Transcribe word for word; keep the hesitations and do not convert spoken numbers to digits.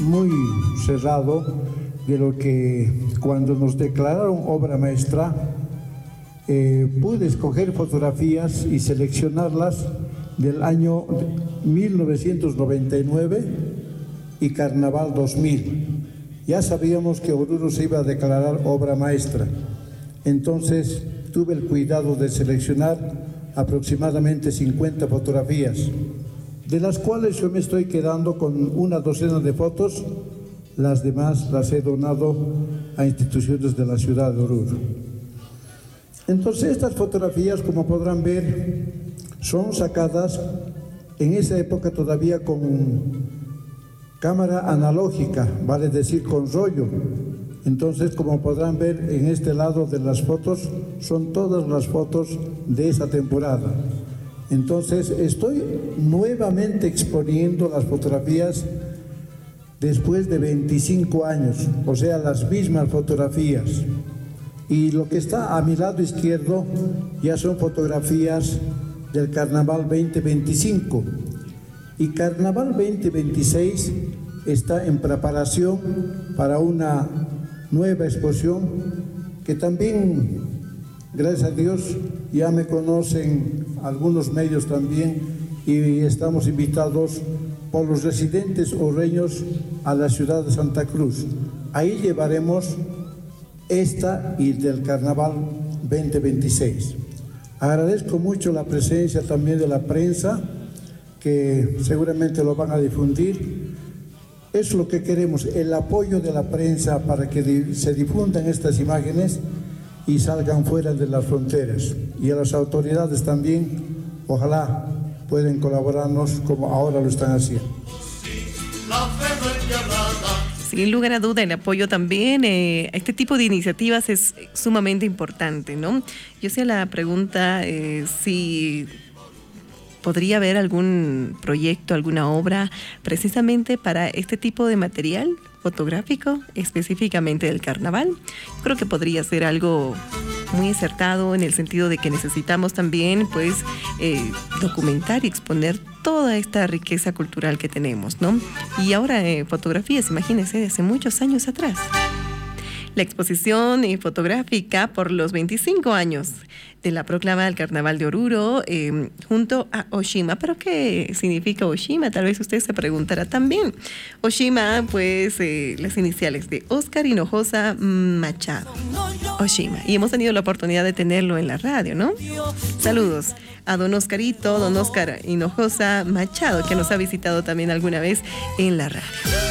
muy cerrado de lo que cuando nos declararon obra maestra, eh, pude escoger fotografías y seleccionarlas del año mil novecientos noventa y nueve y Carnaval dos mil. Ya sabíamos que Oruro se iba a declarar obra maestra, entonces tuve el cuidado de seleccionar aproximadamente cincuenta fotografías, de las cuales yo me estoy quedando con una docena de fotos. Las demás las he donado a instituciones de la ciudad de Oruro. Entonces estas fotografías, como podrán ver, son sacadas en esa época todavía con cámara analógica, vale decir con rollo. Entonces, como podrán ver en este lado de las fotos, son todas las fotos de esa temporada. Entonces, estoy nuevamente exponiendo las fotografías después de veinticinco años, o sea, las mismas fotografías. Y lo que está a mi lado izquierdo ya son fotografías del Carnaval veinte veinticinco. Y Carnaval veinte veintiséis está en preparación para una nueva exposición que también, gracias a Dios, ya me conocen algunos medios también y estamos invitados por los residentes orreños a la ciudad de Santa Cruz. Ahí llevaremos esta y del Carnaval veinte veintiséis. Agradezco mucho la presencia también de la prensa, que seguramente lo van a difundir. Es lo que queremos, el apoyo de la prensa para que se difundan estas imágenes y salgan fuera de las fronteras. Y a las autoridades también, ojalá pueden colaborarnos como ahora lo están haciendo. Sin lugar a duda, el apoyo también eh, a este tipo de iniciativas es sumamente importante, ¿no? Yo hacía la pregunta eh, si podría haber algún proyecto, alguna obra precisamente para este tipo de material fotográfico, específicamente del carnaval. Creo que podría ser algo muy acertado en el sentido de que necesitamos también pues eh, documentar y exponer toda esta riqueza cultural que tenemos, ¿no? Y ahora eh, fotografías, imagínense, de hace muchos años atrás. La exposición eh, fotográfica por los veinticinco años de la proclama del Carnaval de Oruro eh, junto a Oshima. ¿Pero qué significa Oshima? Tal vez usted se preguntará también. Oshima, pues eh, las iniciales de Óscar Hinojosa Machado. Oshima. Y hemos tenido la oportunidad de tenerlo en la radio, ¿no? Saludos a don Oscarito, don Óscar Hinojosa Machado, que nos ha visitado también alguna vez en la radio.